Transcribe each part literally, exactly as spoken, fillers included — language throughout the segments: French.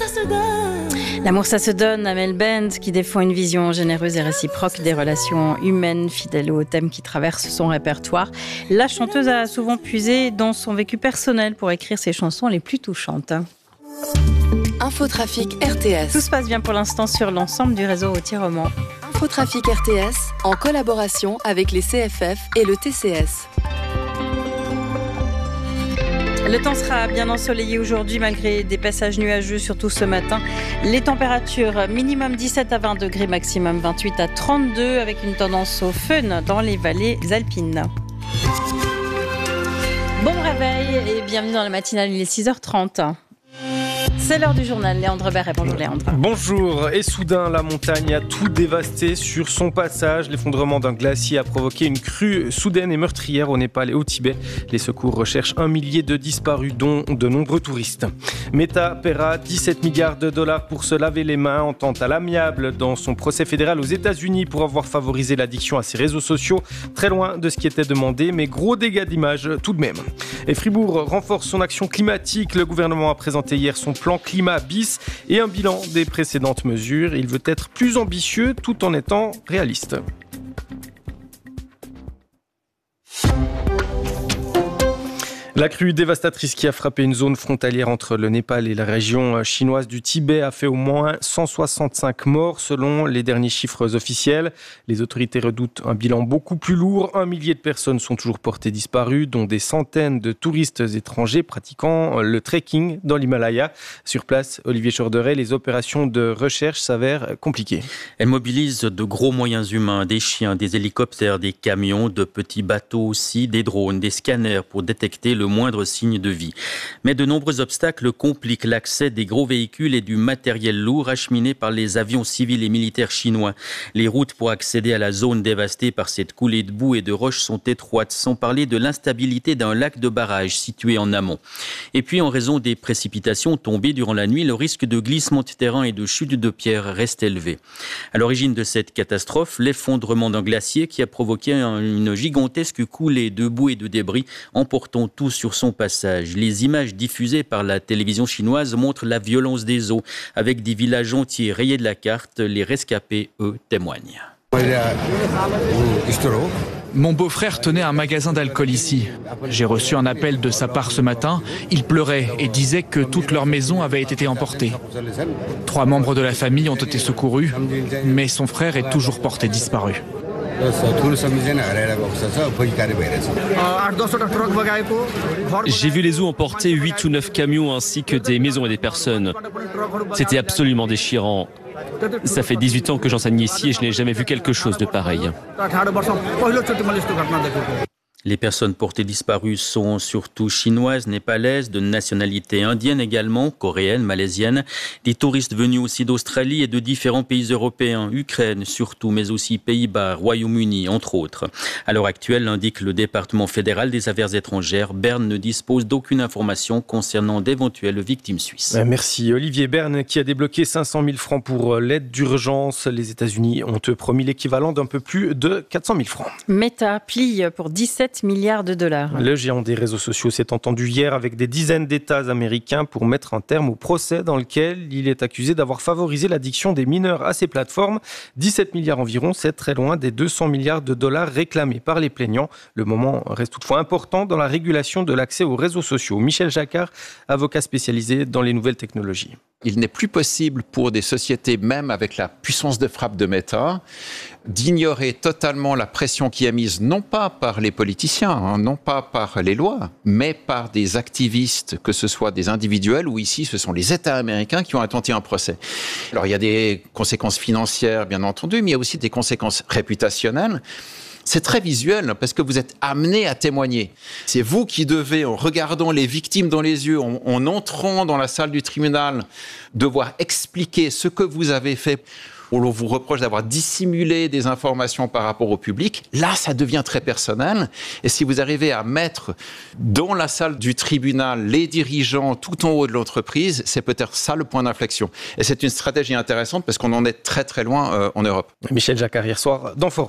se donne. L'amour ça se donne, Amel Bent, qui défend une vision généreuse et réciproque des relations humaines, fidèle au thème qui traverse son répertoire. La chanteuse a souvent puisé dans son vécu personnel pour écrire ses chansons les plus touchantes. Infotrafic R T S. Tout se passe bien pour l'instant sur l'ensemble du réseau routier roman. Infotrafic R T S, en collaboration avec les C F F et le T C S. Le temps sera bien ensoleillé aujourd'hui malgré des passages nuageux, surtout ce matin. Les températures minimum dix-sept à vingt degrés, maximum vingt-huit à trente-deux, avec une tendance au fun dans les vallées alpines. Bon réveil et bienvenue dans la matinale, il est six heures trente. C'est l'heure du journal. Léandre Berret, bonjour Léandre. Bonjour. Et soudain, la montagne a tout dévasté sur son passage. L'effondrement d'un glacier a provoqué une crue soudaine et meurtrière au Népal et au Tibet. Les secours recherchent un millier de disparus, dont de nombreux touristes. Meta paiera dix-sept milliards de dollars pour se laver les mains, entente à l'amiable dans son procès fédéral aux États-Unis pour avoir favorisé l'addiction à ses réseaux sociaux. Très loin de ce qui était demandé, mais gros dégâts d'image tout de même. Et Fribourg renforce son action climatique. Le gouvernement a présenté hier son plan climat bis et un bilan des précédentes mesures. Il veut être plus ambitieux tout en étant réaliste. La crue dévastatrice qui a frappé une zone frontalière entre le Népal et la région chinoise du Tibet a fait au moins cent soixante-cinq morts selon les derniers chiffres officiels. Les autorités redoutent un bilan beaucoup plus lourd. Un millier de personnes sont toujours portées disparues, dont des centaines de touristes étrangers pratiquant le trekking dans l'Himalaya. Sur place, Olivier Chorderet, les opérations de recherche s'avèrent compliquées. Elles mobilisent de gros moyens humains, des chiens, des hélicoptères, des camions, de petits bateaux aussi, des drones, des scanners pour détecter le moindre signe de vie. Mais de nombreux obstacles compliquent l'accès des gros véhicules et du matériel lourd acheminé par les avions civils et militaires chinois. Les routes pour accéder à la zone dévastée par cette coulée de boue et de roches sont étroites, sans parler de l'instabilité d'un lac de barrage situé en amont. Et puis, en raison des précipitations tombées durant la nuit, le risque de glissement de terrain et de chute de pierres reste élevé. À l'origine de cette catastrophe, l'effondrement d'un glacier qui a provoqué une gigantesque coulée de boue et de débris, emportant tout sur son passage. Les images diffusées par la télévision chinoise montrent la violence des eaux, avec des villages entiers rayés de la carte. Les rescapés, eux, témoignent. Mon beau-frère tenait un magasin d'alcool ici. J'ai reçu un appel de sa part ce matin. Il pleurait et disait que toute leur maison avait été emportée. Trois membres de la famille ont été secourus, mais son frère est toujours porté disparu. J'ai vu les eaux emporter huit ou neuf camions ainsi que des maisons et des personnes. C'était absolument déchirant. Ça fait dix-huit ans que j'enseigne ici et je n'ai jamais vu quelque chose de pareil. Les personnes portées disparues sont surtout chinoises, népalaises, de nationalité indienne également, coréenne, malaisienne. Des touristes venus aussi d'Australie et de différents pays européens, Ukraine surtout, mais aussi Pays-Bas, Royaume-Uni, entre autres. À l'heure actuelle, indique le département fédéral des affaires étrangères, Berne ne dispose d'aucune information concernant d'éventuelles victimes suisses. Merci Olivier. Berne qui a débloqué cinq cent mille francs pour l'aide d'urgence. Les États-Unis ont promis l'équivalent d'un peu plus de quatre cent mille francs. Meta plie pour dix-sept milliards de dollars. Le géant des réseaux sociaux s'est entendu hier avec des dizaines d'États américains pour mettre un terme au procès dans lequel il est accusé d'avoir favorisé l'addiction des mineurs à ses plateformes. dix-sept milliards environ, c'est très loin des deux cents milliards de dollars réclamés par les plaignants. Le moment reste toutefois important dans la régulation de l'accès aux réseaux sociaux. Michel Jacquard, avocat spécialisé dans les nouvelles technologies. Il n'est plus possible pour des sociétés, même avec la puissance de frappe de Meta, d'ignorer totalement la pression qui est mise, non pas par les politiciens, hein, non pas par les lois, mais par des activistes, que ce soit des individuels ou ici, ce sont les États américains qui ont intenté un procès. Alors, il y a des conséquences financières, bien entendu, mais il y a aussi des conséquences réputationnelles. C'est très visuel parce que vous êtes amené à témoigner. C'est vous qui devez, en regardant les victimes dans les yeux, en, en entrant dans la salle du tribunal, devoir expliquer ce que vous avez fait. On vous reproche d'avoir dissimulé des informations par rapport au public. Là, ça devient très personnel. Et si vous arrivez à mettre dans la salle du tribunal les dirigeants tout en haut de l'entreprise, c'est peut-être ça le point d'inflexion. Et c'est une stratégie intéressante parce qu'on en est très très loin euh, en Europe. Michel Jacquard hier soir dans Forum.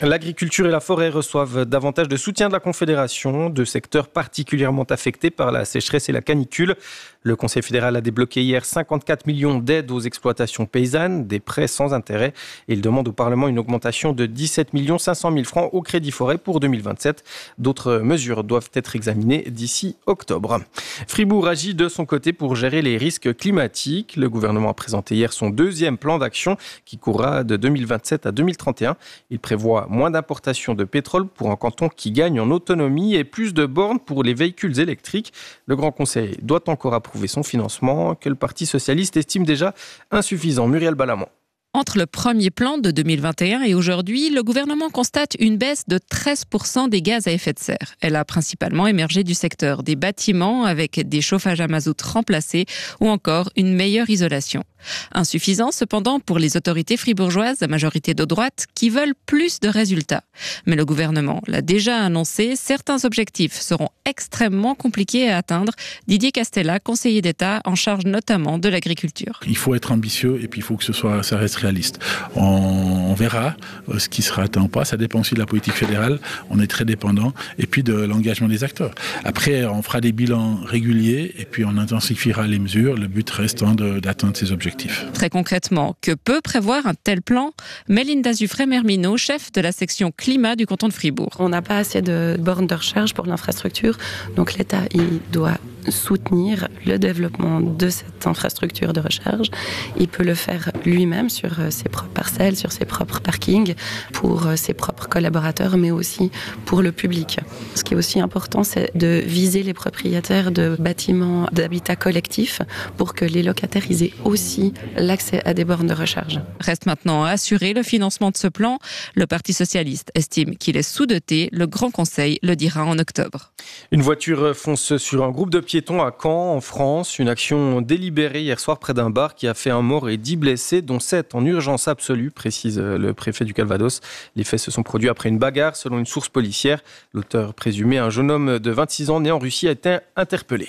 L'agriculture et la forêt reçoivent davantage de soutien de la Confédération, deux secteurs particulièrement affectés par la sécheresse et la canicule. Le Conseil fédéral a débloqué hier cinquante-quatre millions d'aides aux exploitations paysannes, des prêts sans intérêt. Et il demande au Parlement une augmentation de dix-sept millions cinq cent mille francs au crédit forêt pour deux mille vingt-sept. D'autres mesures doivent être examinées d'ici octobre. Fribourg agit de son côté pour gérer les risques climatiques. Le gouvernement a présenté hier son deuxième plan d'action qui courra de deux mille vingt-sept à deux mille trente et un. Il prévoit moins d'importation de pétrole pour un canton qui gagne en autonomie et plus de bornes pour les véhicules électriques. Le Grand Conseil doit encore approuver son financement que le Parti socialiste estime déjà insuffisant. Muriel Balamant. Entre le premier plan de deux mille vingt et un et aujourd'hui, le gouvernement constate une baisse de treize pour cent des gaz à effet de serre. Elle a principalement émergé du secteur des bâtiments avec des chauffages à mazout remplacés ou encore une meilleure isolation. Insuffisant cependant pour les autorités fribourgeoises à majorité de droite qui veulent plus de résultats. Mais le gouvernement l'a déjà annoncé, certains objectifs seront extrêmement compliqués à atteindre. Didier Castella, conseiller d'État en charge notamment de l'agriculture. Il faut être ambitieux et puis il faut que ce soit, ça reste réaliste. On, on verra ce qui sera atteint ou pas. Ça dépend aussi de la politique fédérale. On est très dépendant et puis de l'engagement des acteurs. Après, on fera des bilans réguliers et puis on intensifiera les mesures. Le but restant de, d'atteindre ces objectifs. Très concrètement, que peut prévoir un tel plan ? Mélinda Zuffray-Mermino, chef de la section climat du canton de Fribourg. On n'a pas assez de bornes de recharge pour l'infrastructure, donc l'État il doit soutenir le développement de cette infrastructure de recharge. Il peut le faire lui-même sur ses propres parcelles, sur ses propres parkings, pour ses propres collaborateurs, mais aussi pour le public. Ce qui est aussi important, c'est de viser les propriétaires de bâtiments d'habitat collectif pour que les locataires ils aient aussi l'accès à des bornes de recharge. Reste maintenant à assurer le financement de ce plan. Le Parti socialiste estime qu'il est sous-doté. Le Grand Conseil le dira en octobre. Une voiture fonce sur un groupe de piétons à Caen, en France. Une action délibérée hier soir près d'un bar qui a fait un mort et dix blessés, dont sept en urgence absolue, précise le préfet du Calvados. Les faits se sont produits après une bagarre, selon une source policière. L'auteur présumé, un jeune homme de vingt-six ans né en Russie, a été interpellé.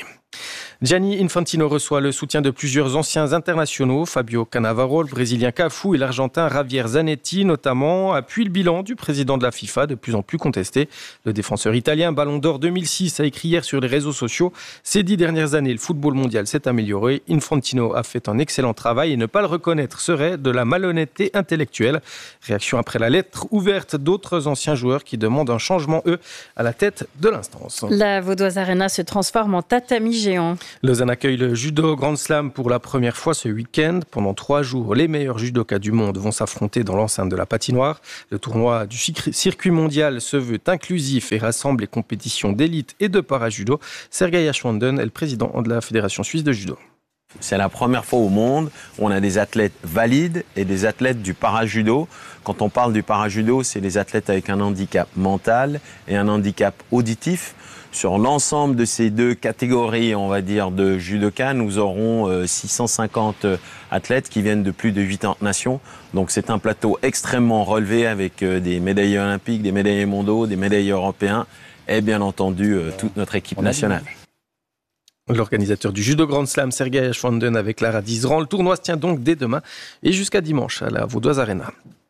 Gianni Infantino reçoit le soutien de plusieurs anciens internationaux. Fabio Cannavaro, le Brésilien Cafu et l'Argentin Javier Zanetti notamment appuient le bilan du président de la FIFA, de plus en plus contesté. Le défenseur italien, Ballon d'Or deux mille six, a écrit hier sur les réseaux sociaux « Ces dix dernières années, le football mondial s'est amélioré. Infantino a fait un excellent travail et ne pas le reconnaître serait de la malhonnêteté intellectuelle. » Réaction après la lettre ouverte d'autres anciens joueurs qui demandent un changement, eux, à la tête de l'instance. La Vaudoise Arena se transforme en tatami géant. Lausanne accueille le Judo Grand Slam pour la première fois ce week-end. Pendant trois jours, les meilleurs judokas du monde vont s'affronter dans l'enceinte de la patinoire. Le tournoi du circuit mondial se veut inclusif et rassemble les compétitions d'élite et de para-judo. Sergei Ashwanden est le président de la Fédération suisse de judo. C'est la première fois au monde où on a des athlètes valides et des athlètes du para-judo. Quand on parle du para-judo, c'est les athlètes avec un handicap mental et un handicap auditif. Sur l'ensemble de ces deux catégories, on va dire, de judoka, nous aurons six cent cinquante athlètes qui viennent de plus de huit nations. Donc c'est un plateau extrêmement relevé avec des médaillés olympiques, des médaillés mondiaux, des médaillés européens et bien entendu toute notre équipe nationale. L'organisateur du Judo Grand Slam, Sergei Ashwanden, avec Lara Dizran. Le tournoi se tient donc dès demain et jusqu'à dimanche à la Vaudoise Arena.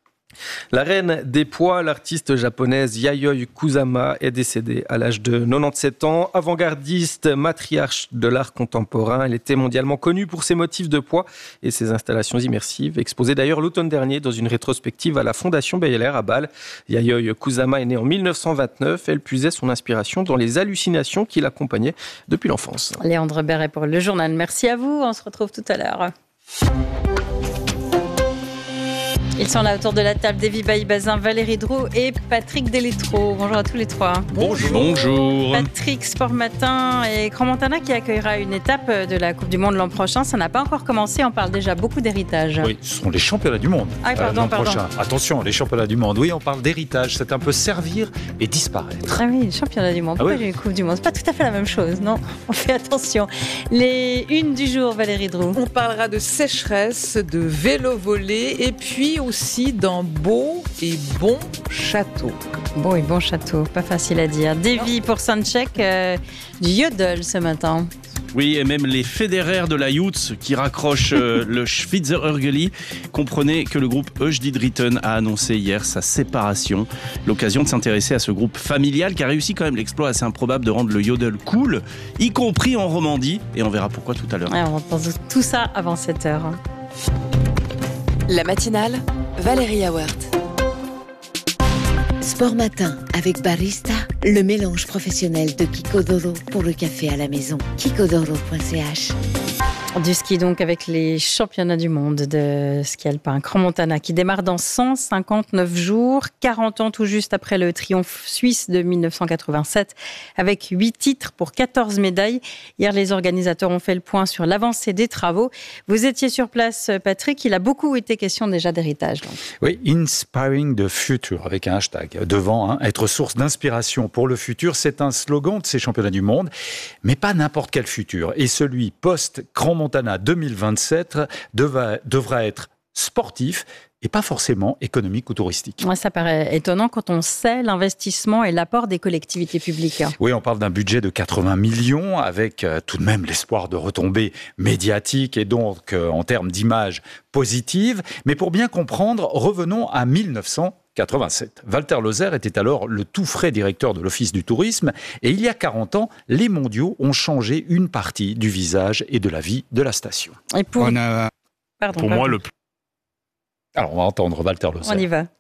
La reine des poids, l'artiste japonaise Yayoi Kusama, est décédée à l'âge de quatre-vingt-dix-sept ans. Avant-gardiste, matriarche de l'art contemporain, elle était mondialement connue pour ses motifs de poids et ses installations immersives, exposées d'ailleurs l'automne dernier dans une rétrospective à la Fondation Bel Air à Bâle. Yayoi Kusama est née en mille neuf cent vingt-neuf. Elle puisait son inspiration dans les hallucinations qui l'accompagnaient depuis l'enfance. Léandre Berret pour le journal. Merci à vous. On se retrouve tout à l'heure. Ils sont là autour de la table, Davy Bailly-Bazin, Valérie Droux et Patrick Delétro. Bonjour à tous les trois. Bonjour. Bonjour. Patrick, Sport Matin et Crans-Montana qui accueillera une étape de la Coupe du Monde l'an prochain. Ça n'a pas encore commencé, on parle déjà beaucoup d'héritage. Oui, ce sont les championnats du monde ah, pardon, l'an pardon. prochain. Attention, les championnats du monde. Oui, on parle d'héritage, c'est un peu servir et disparaître. Ah oui, les championnats du monde. Pourquoi ah oui. J'ai une Coupe du monde? C'est pas tout à fait la même chose, non? On fait attention. Les unes du jour, Valérie Droux. On parlera de sécheresse, de vélo volé et puis aussi d'un beau et bon château. Beau et bon château, pas facile à dire. Davy pour Soundcheck, euh, du yodel ce matin. Oui, et même les fédéraires de la Youth qui raccrochent euh, le Schweizerörgeli. Comprenez que le groupe Eujdi Dritten a annoncé hier sa séparation. L'occasion de s'intéresser à ce groupe familial qui a réussi quand même l'exploit assez improbable de rendre le yodel cool, y compris en Romandie. Et on verra pourquoi tout à l'heure. Ouais, on entend tout ça avant sept heures. La matinale, Valérie Awert. Sport matin avec Barista, le mélange professionnel de Kikodoro pour le café à la maison. kikodoro point c h. Du ski donc avec les championnats du monde de ski alpin Crans-Montana qui démarre dans cent cinquante-neuf jours, quarante ans tout juste après le triomphe suisse de mille neuf cent quatre-vingt-sept avec huit titres pour quatorze médailles. Hier, les organisateurs ont fait le point sur l'avancée des travaux. Vous étiez sur place, Patrick, il a beaucoup été question déjà d'héritage. Donc. Oui, Inspiring the Future avec un hashtag devant, hein, être source d'inspiration pour le futur, c'est un slogan de ces championnats du monde, mais pas n'importe quel futur. Et celui post-Crans-Montana deux mille vingt-sept devra, devra être sportif et pas forcément économique ou touristique. Ouais, ça paraît étonnant quand on sait l'investissement et l'apport des collectivités publiques. Oui, on parle d'un budget de quatre-vingts millions avec euh, tout de même l'espoir de retombées médiatiques et donc euh, en termes d'image positive. Mais pour bien comprendre, revenons à mille neuf cent quatre-vingt-sept. Walter Lozer était alors le tout frais directeur de l'Office du tourisme et il y a quarante ans, les mondiaux ont changé une partie du visage et de la vie de la station. Et pour, on a... pardon, pour pardon. moi, le plus... Alors, on va entendre Walter Lozer. On y va.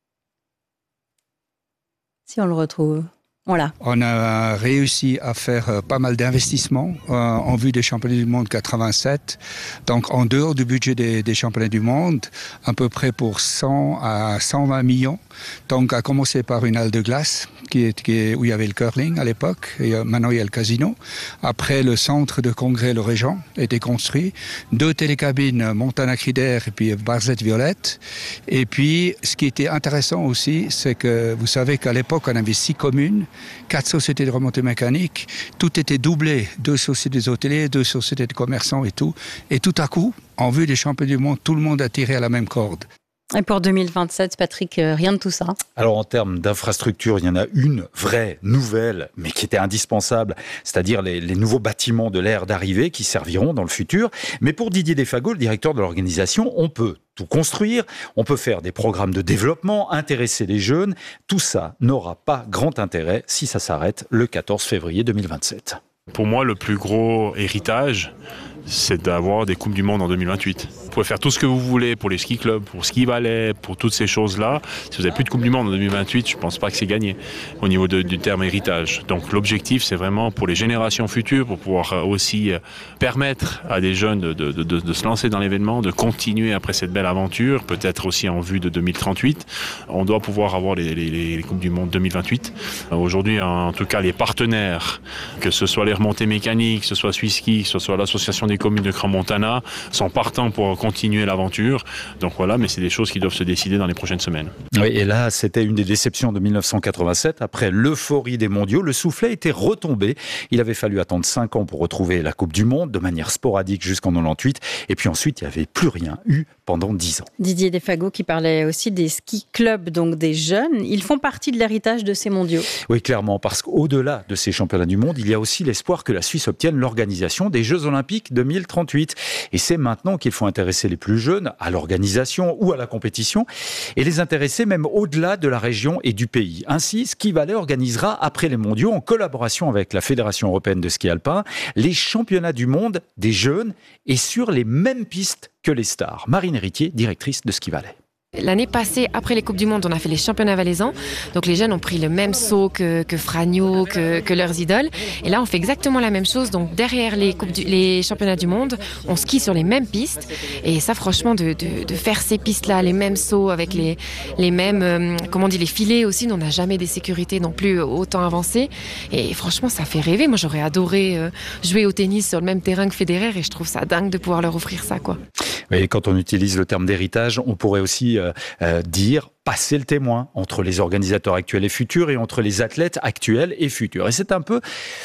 Si on le retrouve. Voilà. On a réussi à faire pas mal d'investissements euh, en vue des championnats du monde quatre-vingt-sept. Donc, en dehors du budget des, des championnats du monde, à peu près pour cent à cent vingt millions. Donc, à commencer par une halle de glace qui est, qui est, où il y avait le curling à l'époque. Et euh, maintenant, il y a le casino. Après, le centre de congrès Le Régent a été construit. Deux télécabines, Montana Crider et puis Barzette Violette. Et puis, ce qui était intéressant aussi, c'est que vous savez qu'à l'époque, on avait six communes, quatre sociétés de remontée mécanique, tout était doublé, deux sociétés hôtelières, deux sociétés de commerçants et tout. Et tout à coup, en vue des championnats du monde, tout le monde a tiré à la même corde. Et pour deux mille vingt-sept, Patrick, rien de tout ça. Alors en termes d'infrastructure, il y en a une vraie, nouvelle, mais qui était indispensable, c'est-à-dire les, les nouveaux bâtiments de l'aire d'arrivée qui serviront dans le futur. Mais pour Didier Desfagot, le directeur de l'organisation, on peut tout construire, on peut faire des programmes de développement, intéresser les jeunes. Tout ça n'aura pas grand intérêt si ça s'arrête le quatorze février deux mille vingt-sept. Pour moi, le plus gros héritage, c'est d'avoir des Coupes du Monde en deux mille vingt-huit. Vous pouvez faire tout ce que vous voulez pour les ski clubs, pour ski ballet, pour toutes ces choses-là. Si vous n'avez plus de Coupe du Monde en deux mille vingt-huit, je ne pense pas que c'est gagné au niveau de, du terme héritage. Donc l'objectif, c'est vraiment pour les générations futures, pour pouvoir aussi permettre à des jeunes de, de, de, de se lancer dans l'événement, de continuer après cette belle aventure, peut-être aussi en vue de deux mille trente-huit. On doit pouvoir avoir les, les, les Coupes du Monde deux mille vingt-huit. Aujourd'hui, en tout cas, les partenaires, que ce soit les remontées mécaniques, que ce soit Swisski, que ce soit l'association des communes de Crans-Montana, sont partants pour continuer l'aventure. Donc voilà, mais c'est des choses qui doivent se décider dans les prochaines semaines. Oui, et là, c'était une des déceptions de mille neuf cent quatre-vingt-sept. Après l'euphorie des mondiaux, le soufflet était retombé. Il avait fallu attendre cinq ans pour retrouver la Coupe du Monde, de manière sporadique jusqu'en quatre-vingt-dix-huit. Et puis ensuite, il n'y avait plus rien eu pendant dix ans. Didier Desfagot qui parlait aussi des ski clubs, donc des jeunes. Ils font partie de l'héritage de ces mondiaux. Oui, clairement, parce qu'au-delà de ces championnats du monde, il y a aussi l'espoir que la Suisse obtienne l'organisation des Jeux Olympiques deux mille trente-huit. Et c'est maintenant qu'il faut intéresser les plus jeunes à l'organisation ou à la compétition et les intéresser même au-delà de la région et du pays. Ainsi, Ski Valais organisera après les mondiaux, en collaboration avec la Fédération européenne de ski alpin, les championnats du monde des jeunes et sur les mêmes pistes que les stars. Marine Héritier, directrice de Ski Valais. L'année passée, après les Coupes du Monde, on a fait les championnats valaisans. Donc les jeunes ont pris le même saut que, que Fragno, que, que leurs idoles. Et là, on fait exactement la même chose. Donc derrière les, coupes du, les championnats du monde, on skie sur les mêmes pistes. Et ça, franchement, de, de, de faire ces pistes-là, les mêmes sauts, avec les, les mêmes, euh, comment on dit, les filets aussi. On n'a jamais des sécurités non plus autant avancées. Et franchement, ça fait rêver. Moi, j'aurais adoré euh, jouer au tennis sur le même terrain que Federer. Et je trouve ça dingue de pouvoir leur offrir ça, quoi. Et quand on utilise le terme d'héritage, on pourrait aussi euh, euh, dire passer le témoin entre les organisateurs actuels et futurs et entre les athlètes actuels et futurs. Et c'est un peu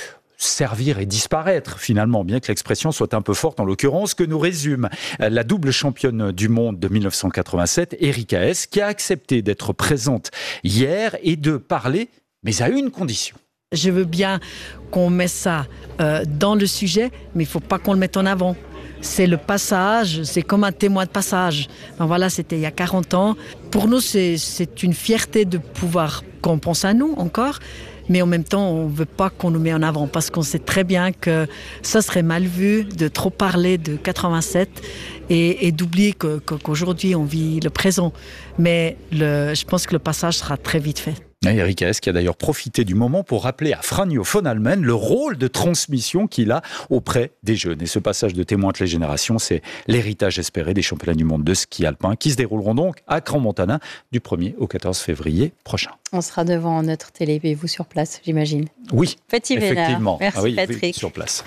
servir et disparaître, finalement, bien que l'expression soit un peu forte en l'occurrence, que nous résume la double championne du monde de mille neuf cent quatre-vingt-sept, Erika Hess, qui a accepté d'être présente hier et de parler, mais à une condition. Je veux bien qu'on mette ça euh, dans le sujet, mais il ne faut pas qu'on le mette en avant. C'est le passage, c'est comme un témoin de passage. Donc voilà, c'était il y a quarante ans. Pour nous, c'est, c'est une fierté de pouvoir qu'on pense à nous encore, mais en même temps, on ne veut pas qu'on nous mette en avant parce qu'on sait très bien que ça serait mal vu de trop parler de quatre-vingt-sept et, et d'oublier que, que, qu'aujourd'hui, on vit le présent. Mais le, je pense que le passage sera très vite fait. Eric Haes qui a d'ailleurs profité du moment pour rappeler à Franjo von Allmen le rôle de transmission qu'il a auprès des jeunes. Et ce passage de témoin de les générations, c'est l'héritage espéré des championnats du monde de ski alpin qui se dérouleront donc à Crans-Montana du premier au quatorze février prochain. On sera devant notre télé et vous sur place, j'imagine. Oui, Petit effectivement. Merci ah oui, Patrick. Oui, sur place.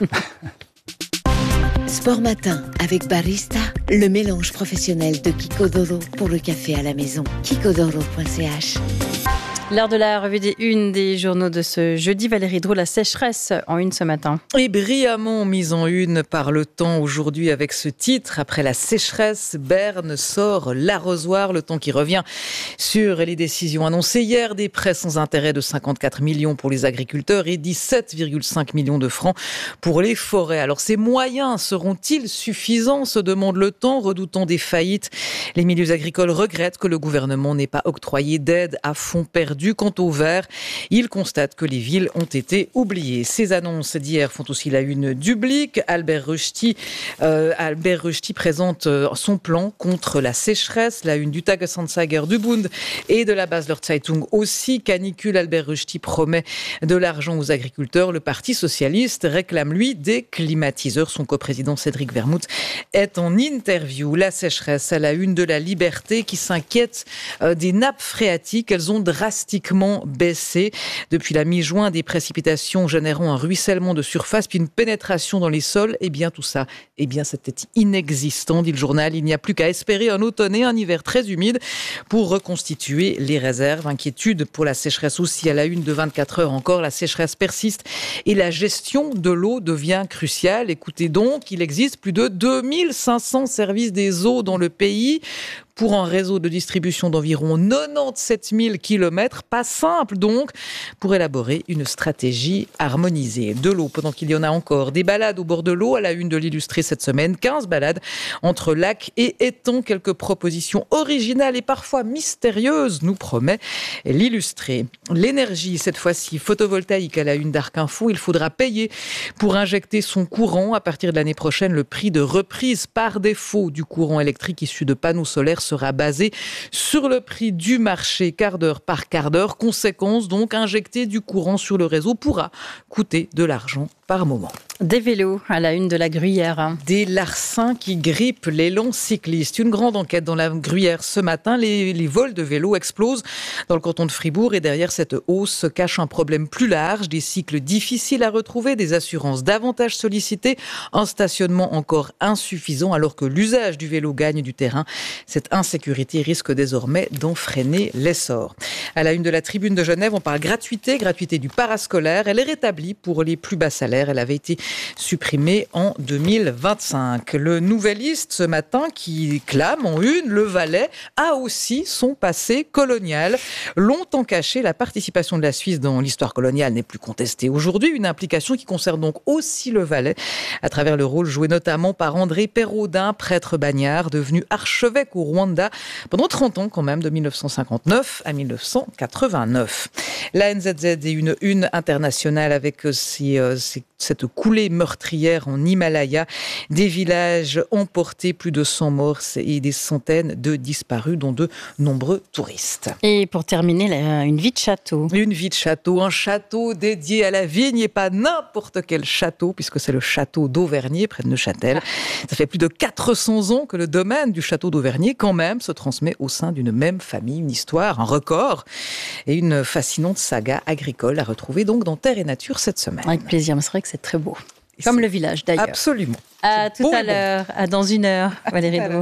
Sport Matin avec Barista, le mélange professionnel de Kikodoro pour le café à la maison. kikodoro point c h. L'heure de la revue des unes des journaux de ce jeudi. Valérie Drou, la sécheresse en une ce matin. Et brillamment mise en une par Le Temps aujourd'hui avec ce titre. Après la sécheresse, Berne sort l'arrosoir. Le Temps qui revient sur les décisions annoncées hier. Des prêts sans intérêt de cinquante-quatre millions pour les agriculteurs et dix-sept virgule cinq millions de francs pour les forêts. Alors ces moyens seront-ils suffisants, se demande Le Temps, redoutant des faillites. Les milieux agricoles regrettent que le gouvernement n'ait pas octroyé d'aide à fonds perdus. Quant au vert, il constate que les villes ont été oubliées. Ces annonces d'hier font aussi la une du Blick. Albert Rushdie, euh, Albert Rushdie présente son plan contre la sécheresse. La une du Tagesanzeiger, du Bund et de la Basler Zeitung aussi. Canicule, Albert Rushdie promet de l'argent aux agriculteurs. Le Parti socialiste réclame, lui, des climatiseurs. Son coprésident Cédric Vermouth est en interview. La sécheresse à la une de la Liberté qui s'inquiète euh, des nappes phréatiques. Elles ont drastiquement baissé depuis la mi-juin, des précipitations générant un ruissellement de surface puis une pénétration dans les sols. Eh bien tout ça, eh bien c'était inexistant, dit le journal. Il n'y a plus qu'à espérer un automne et un hiver très humide pour reconstituer les réserves. Inquiétude pour la sécheresse aussi à la une de vingt-quatre heures encore. La sécheresse persiste et la gestion de l'eau devient cruciale. Écoutez donc, il existe plus de deux mille cinq cents services des eaux dans le pays pour un réseau de distribution d'environ quatre-vingt-dix-sept mille kilomètres. Pas simple donc pour élaborer une stratégie harmonisée. De l'eau, pendant qu'il y en a encore. Des balades au bord de l'eau à la une de l'Illustré cette semaine. quinze balades entre lacs et étangs. Quelques propositions originales et parfois mystérieuses, nous promet l'Illustré. L'énergie, cette fois-ci photovoltaïque à la une d'Arc Info. Il faudra payer pour injecter son courant. À partir de l'année prochaine, le prix de reprise par défaut du courant électrique issu de panneaux solaires sera basé sur le prix du marché quart d'heure par quart d'heure. Conséquence donc, injecter du courant sur le réseau pourra coûter de l'argent par moment. Des vélos à la une de la Gruyère. Des larcins qui grippent l'élan cycliste. Une grande enquête dans la Gruyère ce matin. Les, les vols de vélos explosent dans le canton de Fribourg et derrière cette hausse se cache un problème plus large. Des cycles difficiles à retrouver, des assurances davantage sollicitées, un stationnement encore insuffisant alors que l'usage du vélo gagne du terrain. Cette insécurité risque désormais d'en freiner l'essor. À la une de la Tribune de Genève, on parle gratuité, gratuité du parascolaire. Elle est rétablie pour les plus bas salaires. Elle avait été supprimée en deux mille vingt-cinq. Le Nouvelliste ce matin qui clame en une, le Valais a aussi son passé colonial. Longtemps caché, la participation de la Suisse dans l'histoire coloniale n'est plus contestée aujourd'hui. Une implication qui concerne donc aussi le Valais à travers le rôle joué notamment par André Perraudin, prêtre bagnard, devenu archevêque au Rwanda pendant trente ans quand même, de mille neuf cent cinquante-neuf à mille neuf cent quatre-vingt-neuf. La N Z Z est une une internationale avec ces, euh, ces, cette coulée meurtrière en Himalaya. Des villages emportés, plus de cent morts et des centaines de disparus, dont de nombreux touristes. Et pour terminer, une vie de château. Une vie de château, un château dédié à la vigne et pas n'importe quel château, puisque c'est le château d'Auvergne, près de Neuchâtel. Ça fait plus de quatre cents ans que le domaine du château d'Auvergne, quand même, se transmet au sein d'une même famille. Une histoire, un record et une fascinante saga agricole à retrouver donc dans Terre et Nature cette semaine. Avec plaisir, mais c'est vrai que c'est très beau. Comme c'est... le village d'ailleurs. Absolument. À tout à l'heure, à dans une heure, Valérie Drou.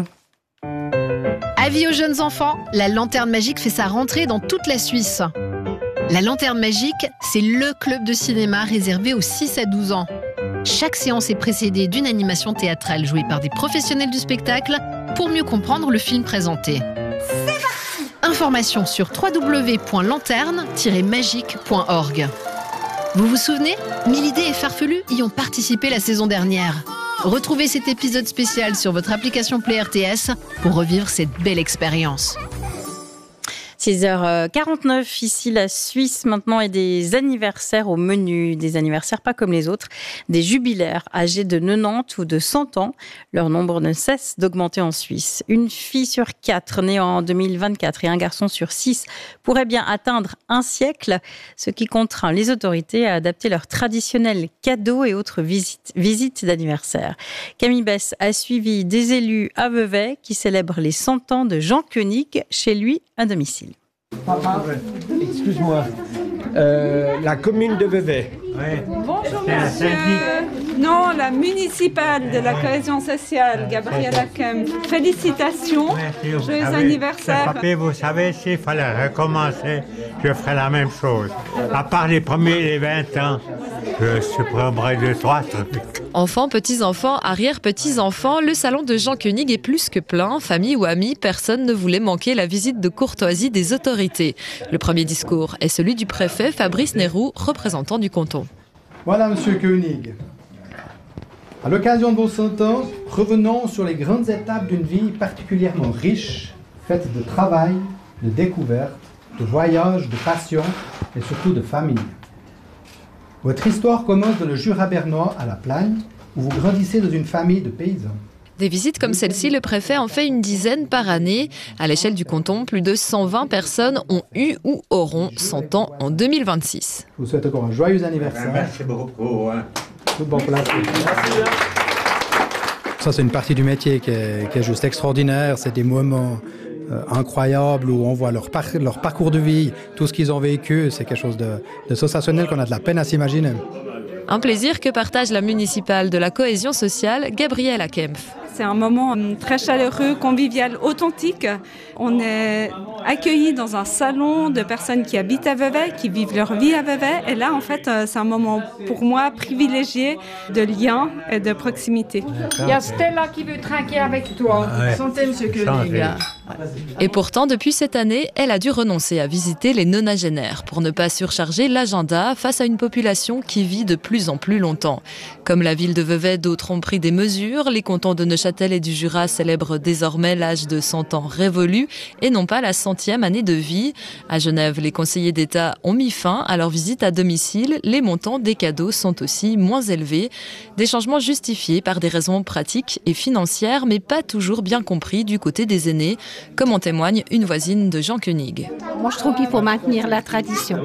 Avis aux jeunes enfants, la Lanterne Magique fait sa rentrée dans toute la Suisse. La Lanterne Magique, c'est le club de cinéma réservé aux six à douze ans. Chaque séance est précédée d'une animation théâtrale jouée par des professionnels du spectacle pour mieux comprendre le film présenté. C'est parti ! Informations sur w w w point lanterne tiret magique point org. Vous vous souvenez? Mille idées et farfelus y ont participé la saison dernière. Retrouvez cet épisode spécial sur votre application Play R T S pour revivre cette belle expérience. six heures quarante-neuf, ici la Suisse maintenant, et des anniversaires au menu. Des anniversaires pas comme les autres, des jubilaires âgés de quatre-vingt-dix ou de cent ans. Leur nombre ne cesse d'augmenter en Suisse. Une fille sur quatre née en deux mille vingt-quatre et un garçon sur six pourraient bien atteindre un siècle, ce qui contraint les autorités à adapter leurs traditionnels cadeaux et autres visites, visites d'anniversaire. Camille Bess a suivi des élus à Vevey qui célèbrent les cent ans de Jean Koenig chez lui à domicile. Papa, excuse-moi, euh, la commune de Vevey. Ouais. Bonjour monsieur. Non, la municipale de la cohésion sociale, Gabriela Kempf. Félicitations, Merci, joyeux savez, anniversaire. Papier, vous savez, s'il fallait recommencer, je ferais la même chose. À part les premiers les vingt ans, je supprimerais deux, trois trucs. Enfants, petits-enfants, arrière-petits-enfants, le salon de Jean Koenig est plus que plein. Famille ou amis, personne ne voulait manquer la visite de courtoisie des autorités. Le premier discours est celui du préfet Fabrice Néroux, représentant du canton. Voilà, monsieur Koenig. À l'occasion de vos cent ans, revenons sur les grandes étapes d'une vie particulièrement riche, faite de travail, de découvertes, de voyages, de passion et surtout de famille. Votre histoire commence dans le Jura bernois à La Plagne, où vous grandissez dans une famille de paysans. Des visites comme celle-ci, le préfet en fait une dizaine par année. À l'échelle du canton, plus de cent vingt personnes ont eu ou auront cent ans en deux mille vingt-six. Je vous souhaite encore un joyeux anniversaire. Merci beaucoup. Hein. Tout bon pour la suite. Ça, c'est une partie du métier qui est, qui est juste extraordinaire. C'est des moments euh, incroyables où on voit leur, par, leur parcours de vie, tout ce qu'ils ont vécu. C'est quelque chose de, de sensationnel qu'on a de la peine à s'imaginer. Un plaisir que partage la municipale de la cohésion sociale, Gabriela Kempf. C'est un moment très chaleureux, convivial, authentique. On est accueillis dans un salon de personnes qui habitent à Vevey, qui vivent leur vie à Vevey. Et là, en fait, c'est un moment pour moi privilégié de lien et de proximité. Il y a Stella qui veut trinquer avec toi. Ouais. Santé, monsieur Koenig. Et pourtant, depuis cette année, elle a dû renoncer à visiter les nonagénaires pour ne pas surcharger l'agenda face à une population qui vit de plus en plus longtemps. Comme la ville de Vevey, d'autres ont pris des mesures. Les cantons de Neuchâtel et du Jura célèbrent désormais l'âge de cent ans révolu et non pas la centième année de vie. À Genève, les conseillers d'État ont mis fin à leur visite à domicile. Les montants des cadeaux sont aussi moins élevés. Des changements justifiés par des raisons pratiques et financières, mais pas toujours bien compris du côté des aînés, comme en témoigne une voisine de Jean Koenig. Moi, je trouve qu'il faut maintenir la tradition.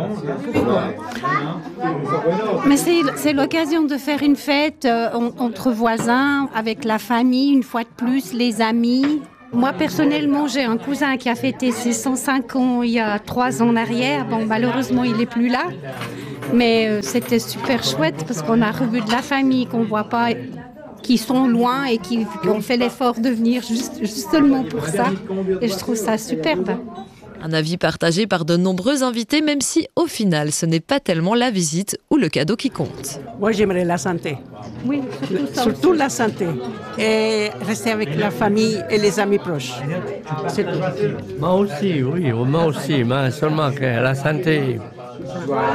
Mais c'est, c'est l'occasion de faire une fête euh, entre voisins, avec la famille, une fois de plus, les amis. Moi, personnellement, j'ai un cousin qui a fêté ses cent cinq ans il y a trois ans en arrière. Bon, malheureusement, il n'est plus là. Mais euh, c'était super chouette parce qu'on a revu de la famille qu'on ne voit pas, qui sont loin et qui, qui ont fait l'effort de venir juste, juste seulement pour ça. Et je trouve ça superbe. Un avis partagé par de nombreux invités, même si au final, ce n'est pas tellement la visite ou le cadeau qui compte. Moi, j'aimerais la santé. Oui, surtout, ça surtout aussi. la santé. Et rester avec la famille et les amis proches. C'est tout. Moi aussi, oui, moi aussi, mais seulement que la santé.